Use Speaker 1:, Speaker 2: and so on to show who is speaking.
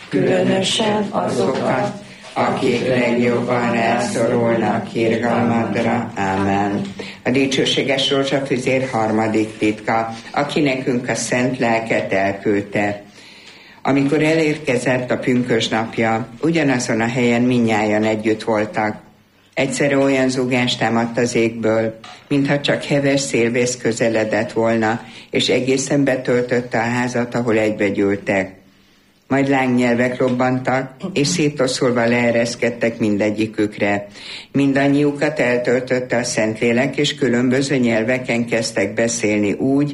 Speaker 1: különösen azokat, akik legjobban rászorulnak irgalmadra. Amen. A dicsőséges rózsafüzér harmadik titka, aki nekünk a szent lelket elküldte. Amikor elérkezett a pünkösdnapja, ugyanazon a helyen mindnyájan együtt voltak. Egyszerre olyan zúgás támadt az égből, mintha csak heves szélvész közeledett volna, és egészen betöltötte a házat, ahol egybegyűltek. Majd lángnyelvek robbantak, és szétoszulva leereszkedtek mindegyikükre. Mindannyiukat eltöltötte a Szentlélek, és különböző nyelveken kezdtek beszélni úgy,